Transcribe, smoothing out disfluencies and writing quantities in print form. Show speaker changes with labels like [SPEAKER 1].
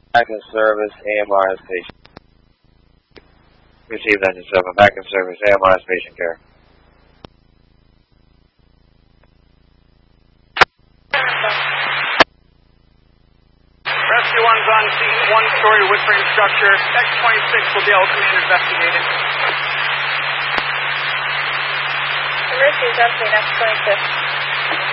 [SPEAKER 1] Back in service, AMRS patient. Received engine 7, back in service, AMRS patient care.
[SPEAKER 2] Rescue 1's on scene, one-story wood frame structure. X-26 will be able to come in and investigate it.
[SPEAKER 3] Emergency is on scene, X-26.